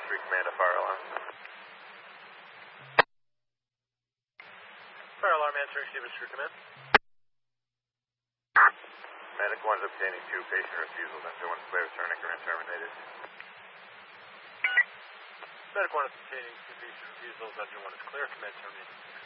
Street Command, a fire alarm. Fire alarm answering Stevens Street Command. Medic 1's obtaining 2 patient refusals. Enter 1's clear, turning command terminated. Medic 1 is obtaining 2 patient refusals. Enter 1 is clear, command terminated.